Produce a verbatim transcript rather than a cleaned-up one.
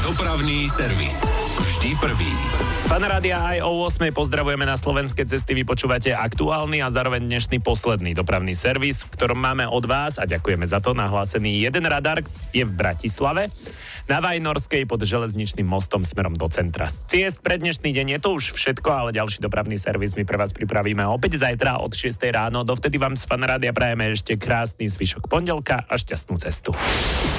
Dopravný servis. Vždy prvý. Z Fanrádia aj o ôsmej pozdravujeme na slovenské cesty. Vy počúvate aktuálny a zároveň dnešný posledný dopravný servis, v ktorom máme od vás, a ďakujeme za to, nahlásený jeden radar, je v Bratislave, na Vajnorskej pod železničným mostom smerom do centra. Z ciest pre dnešný deň je to už všetko, ale ďalší dopravný servis my pre vás pripravíme opäť zajtra od šiestej ráno. Dovtedy vám z Fanrádia prajeme ešte krásny zvyšok pondelka a šťastnú cestu.